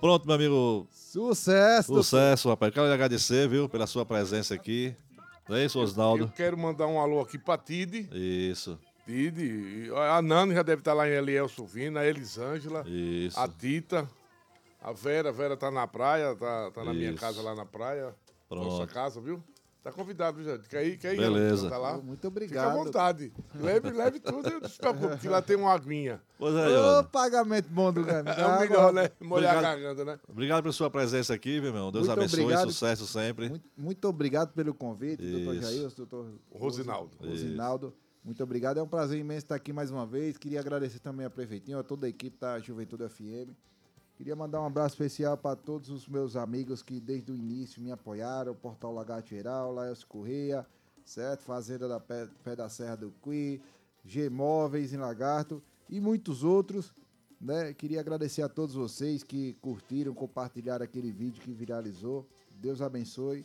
Pronto, meu amigo. Sucesso! Sucesso, rapaz. Quero lhe agradecer, viu, pela sua presença aqui. Não é isso, Osnaldo? Eu quero mandar um alô aqui pra Tide. Isso. Tide. A Nani já deve estar lá em Elielso Vina, a Elisângela, Isso. a Tita, a Vera. A Vera tá na praia, tá na minha Isso. casa lá na praia. Pronto. Nossa casa, viu? Tá convidado, viu, gente? Quer ir? Beleza. Tá lá? Muito Fica à obrigado. vontade. Leve tudo, eu não se preocupe, que lá tem uma aguinha. Pois é, Ô, Jorge. pagamento bom do Grêmio. É o melhor, né? Molhar a Obrigado. garganta, né? Obrigado pela sua presença aqui, meu irmão. Deus Muito abençoe, obrigado. sucesso sempre. Muito obrigado pelo convite, doutor Isso. Jair, doutor Rosinaldo. Rosinaldo. Muito obrigado. É um prazer imenso estar aqui mais uma vez. Queria agradecer também a prefeitinha, a toda a equipe da Juventude FM. Queria mandar um abraço especial para todos os meus amigos que desde o início me apoiaram, Portal Lagarto Geral, Laelcio Correia, certo? Fazenda da Pé da Serra do Cui, G Móveis em Lagarto e muitos outros, né? Queria agradecer a todos vocês que curtiram, compartilharam aquele vídeo que viralizou. Deus abençoe.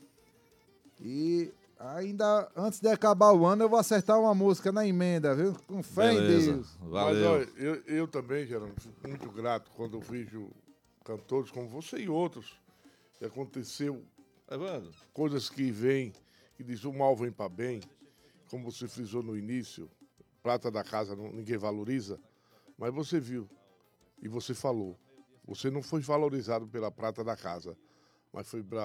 E ainda antes de acabar o ano, eu vou acertar uma música na emenda, viu? Com fé Beleza. em Deus. Mas, Valeu. olha, eu também, Geraldo, fico muito grato quando eu vejo cantores como você e outros, que aconteceu Evandro. coisas que vêm, que diz o mal vem para bem, como você frisou no início, prata da casa ninguém valoriza, mas você viu e você falou, você não foi valorizado pela prata da casa, mas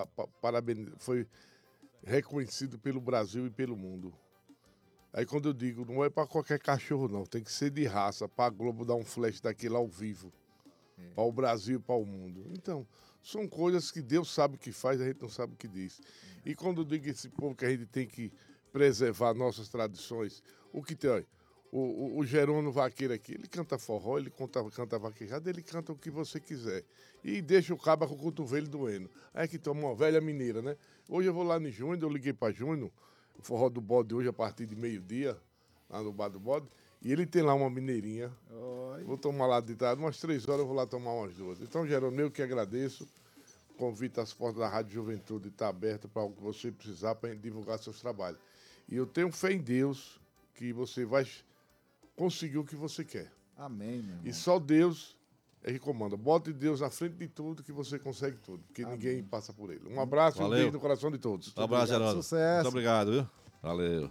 foi reconhecido pelo Brasil e pelo mundo. Aí quando eu digo, não é para qualquer cachorro não, tem que ser de raça, para a Globo dar um flash daquele ao vivo, para o Brasil e para o mundo. Então, são coisas que Deus sabe o que faz, a gente não sabe o que diz. E quando eu digo esse povo que a gente tem que preservar nossas tradições, o que tem, olha, o Jerônimo Vaqueiro aqui, ele canta forró, ele canta vaquejada, ele canta o que você quiser. E deixa o cabo com o cotovelo doendo. Aí que toma uma velha mineira, né? Hoje eu vou lá em Júnior, eu liguei para Júnior, o forró do bode hoje a partir de meio-dia, lá no bar do bode, e ele tem lá uma mineirinha. Oi. Vou tomar lá de tarde, umas 3 horas eu vou lá tomar umas 2. Então, Jerônimo, eu que agradeço. Convite às portas da Rádio Juventude está aberta para o que você precisar para divulgar seus trabalhos. E eu tenho fé em Deus que você vai conseguir o que você quer. Amém, meu irmão. E só Deus é que comanda. Bote Deus na frente de tudo que você consegue tudo, porque ninguém passa por ele. Um abraço e um Valeu. beijo no coração de todos. Um abraço, Geraldo. Sucesso. Muito obrigado, viu? Valeu.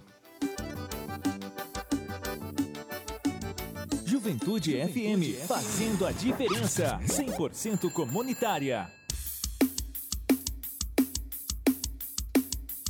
Juventude FM, fazendo a diferença, 100% comunitária.